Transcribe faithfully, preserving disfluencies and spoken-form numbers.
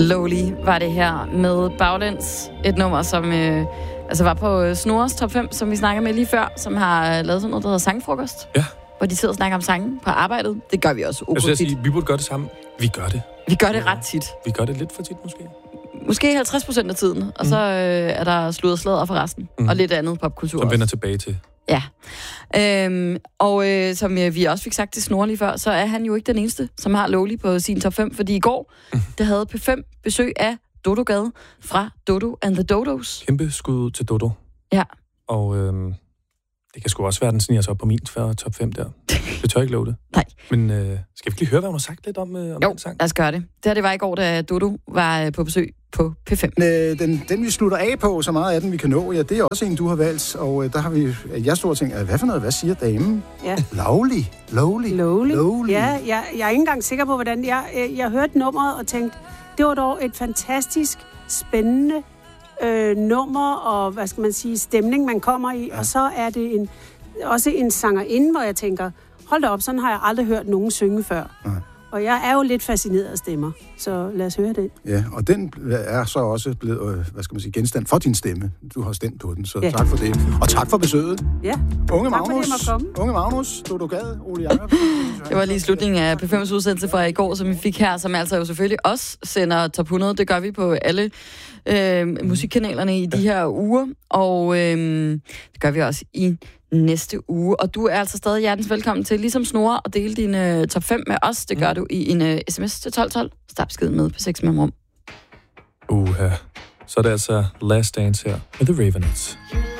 Lowly var det her med Baglæns. Et nummer, som øh, altså var på Snores top fem, som vi snakkede med lige før, som har lavet sådan noget, der hedder Sangfrokost. Ja. Hvor de sidder og snakker om sange på arbejdet. Det gør vi også Jeg synes, tit. sige, vi burde gøre det samme. Vi gør det. Vi gør det ret tit. Vi gør det lidt for tit, måske. Måske halvtreds procent af tiden. Og mm. så øh, er der sludder sladder for resten. Mm. Og lidt andet popkultur Som også. vender tilbage til. Ja. Øhm, og øh, som øh, vi også fik sagt til Snor lige før, så er han jo ikke den eneste, som har Lowly på sin top fem. Fordi i går, mm. der havde P fem besøg af Dodo Gade fra Dodo and the Dodos. Kæmpe skud til Dodo. Ja. Og øhm, det kan sgu også være, den sniger sig op på min top fem der. Det tør jeg ikke love det. Nej. Men øh, skal vi ikke lige høre, hvad hun har sagt lidt om, øh, om jo, den sang? lad os gøre det. Det her, det var i går, da Dodo var på besøg på P fem. Øh, den, den, vi slutter af på, så meget af den, vi kan nå, ja, det er også en, du har valgt. Og øh, der har vi, jeg står og tænker, hvad for noget, hvad siger damen? Ja. Lovely. Lovely. Lovely. Lovely. Ja, jeg, jeg er ikke engang sikker på, hvordan... Jeg, jeg, jeg hørte nummeret og tænkte, det var dog et fantastisk, spændende øh, nummer, og hvad skal man sige, stemning, man kommer i. Ja. Og så er det en, også en sangerinde, hvor jeg tænker, hold da op, sådan har jeg aldrig hørt nogen synge før. Nej. Og jeg er jo lidt fascineret af stemmer, så lad os høre det. Ja, og den er så også blevet, øh, hvad skal man sige, genstand for din stemme. Du har stemt på den, så ja. Tak for det. Og tak for besøget. Ja, Unge tak Magnus, for det, jeg måtte komme. Unge Magnus, Dodo Gade, Ole Jacob. Det var lige slutningen af P fem's udsendelse fra i går, som vi fik her, som altså jo selvfølgelig også sender top hundrede. Det gør vi på alle øh, musikkanalerne i de her uger, og øh, det gør vi også i næste uge. Og du er altså stadig hjertens velkommen til, ligesom Snore, at dele din uh, top fem med os. Det gør mm. du i en uh, sms til tolv tolv. Start beskeden med på seks mellemrum. Uha. Så er det altså Last Dance her med The Ravenettes.